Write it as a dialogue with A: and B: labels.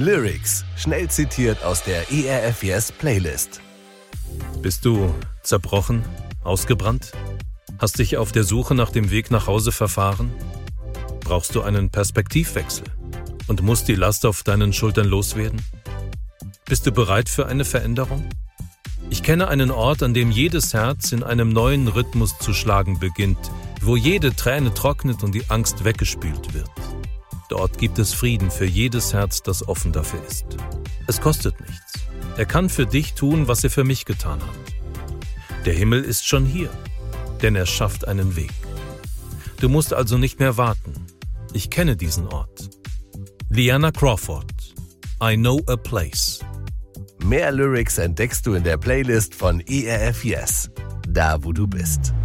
A: Lyrics, schnell zitiert aus der ERF Yes Playlist.
B: Bist du zerbrochen, ausgebrannt? Hast dich auf der Suche nach dem Weg nach Hause verfahren? Brauchst du einen Perspektivwechsel und musst die Last auf deinen Schultern loswerden? Bist du bereit für eine Veränderung? Ich kenne einen Ort, an dem jedes Herz in einem neuen Rhythmus zu schlagen beginnt, wo jede Träne trocknet und die Angst weggespült wird. Dort gibt es Frieden für jedes Herz, das offen dafür ist. Es kostet nichts. Er kann für dich tun, was er für mich getan hat. Der Himmel ist schon hier, denn er schafft einen Weg. Du musst also nicht mehr warten. Ich kenne diesen Ort. Liana Crawford, I Know a Place.
A: Mehr Lyrics entdeckst du in der Playlist von ERF Yes, da wo du bist.